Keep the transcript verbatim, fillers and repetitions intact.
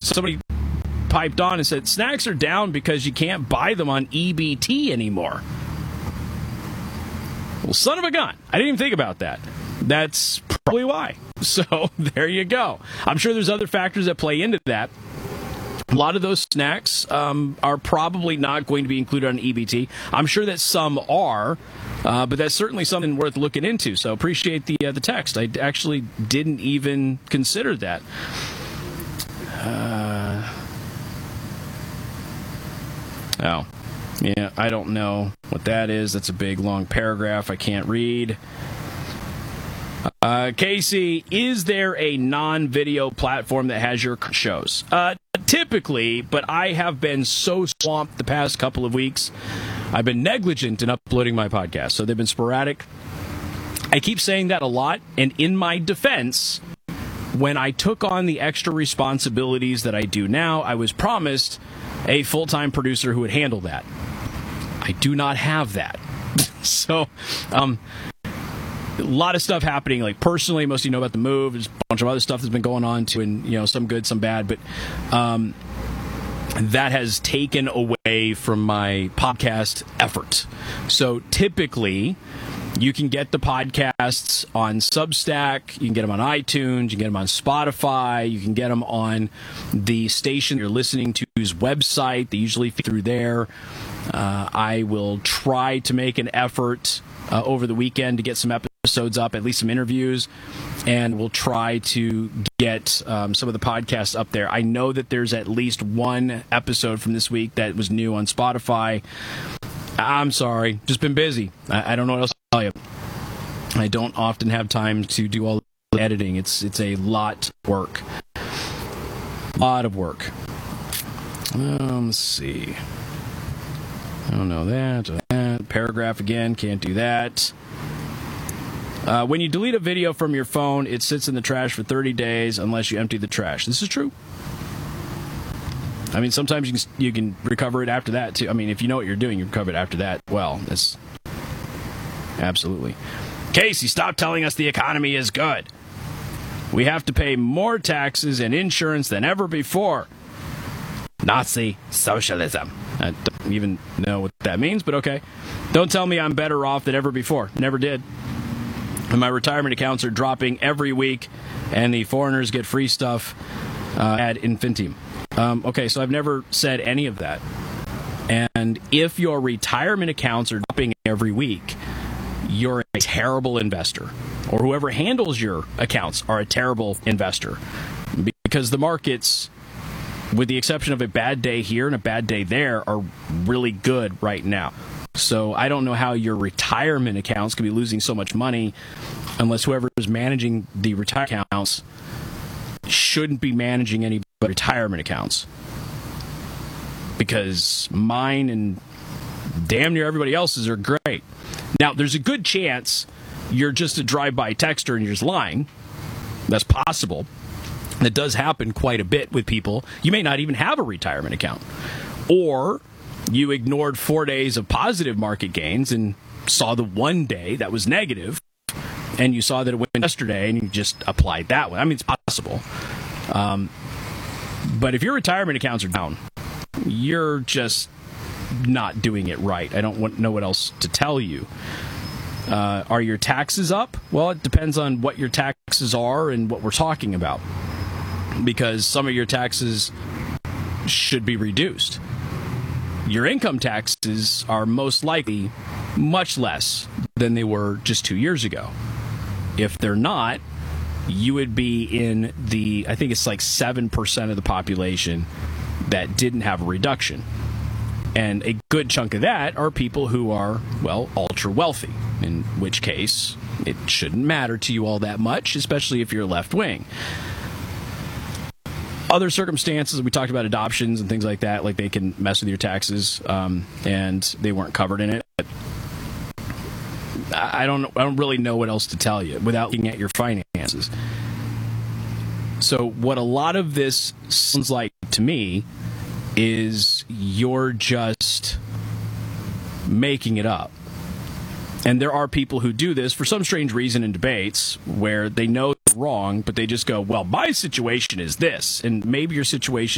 somebody piped on and said, snacks are down because you can't buy them on E B T anymore. Well, son of a gun. I didn't even think about that. That's probably why. So there you go. I'm sure there's other factors that play into that. A lot of those snacks um, are probably not going to be included on E B T. I'm sure that some are, uh, but that's certainly something worth looking into. So appreciate the uh, the text. I actually didn't even consider that. Uh, oh, yeah, I don't know what that is. That's a big, long paragraph I can't read. Uh, Casey, is there a non-video platform that has your shows? Uh, typically, but I have been so swamped the past couple of weeks. I've been negligent in uploading my podcast, so they've been sporadic. I keep saying that a lot, and in my defense, when I took on the extra responsibilities that I do now, I was promised a full-time producer who would handle that. I do not have that. so, um... a lot of stuff happening, like personally, most of you know about the move. There's a bunch of other stuff that's been going on too, and you know, some good, some bad, but um, that has taken away from my podcast effort. So typically, you can get the podcasts on Substack, you can get them on iTunes, you can get them on Spotify, you can get them on the station you're listening to's website. They usually feed through there. Uh, I will try to make an effort uh, over the weekend to get some episodes up, at least some interviews, and we'll try to get um, some of the podcasts up there. I know that there's at least one episode from this week that was new on Spotify. I'm sorry, just been busy. I, I don't know what else to tell you. I don't often have time to do all the editing. It's it's a lot of work. A lot of work. Um, let's see. I don't know that, that. Paragraph again, can't do that. Uh, when you delete a video from your phone, it sits in the trash for thirty days unless you empty the trash. This is true. I mean, sometimes you can, you can recover it after that, too. I mean, if you know what you're doing, you recover it after that. Well, that's absolutely. Casey, stop telling us the economy is good. We have to pay more taxes and insurance than ever before. Nazi socialism. I don't even know what that means, but okay. Don't tell me I'm better off than ever before. Never did. And my retirement accounts are dropping every week, and the foreigners get free stuff uh, ad infinitum. Um, okay, so I've never said any of that. And if your retirement accounts are dropping every week, you're a terrible investor. Or whoever handles your accounts are a terrible investor. Because the markets, with the exception of a bad day here and a bad day there, are really good right now. So I don't know how your retirement accounts could be losing so much money unless whoever is managing the retirement accounts shouldn't be managing any retirement accounts. Because mine and damn near everybody else's are great. Now, there's a good chance you're just a drive-by texter and you're just lying. That's possible. That does happen quite a bit with people. You may not even have a retirement account. Or you ignored four days of positive market gains and saw the one day that was negative, and you saw that it went yesterday, and you just applied that one. I mean, it's possible. Um, but if your retirement accounts are down, you're just not doing it right. I don't want, know what else to tell you. Uh, are your taxes up? Well, it depends on what your taxes are and what we're talking about. Because some of your taxes should be reduced. Your income taxes are most likely much less than they were just two years ago. If they're not, you would be in the, I think it's like seven percent of the population that didn't have a reduction. And a good chunk of that are people who are, well, ultra wealthy, in which case it shouldn't matter to you all that much, especially if you're left wing. Other circumstances, we talked about adoptions and things like that, like they can mess with your taxes, um, and they weren't covered in it. But I don't, I don't really know what else to tell you without looking at your finances. So what a lot of this sounds like to me is you're just making it up. And there are people who do this for some strange reason in debates where they know it's wrong, but they just go, well, my situation is this, and maybe your situation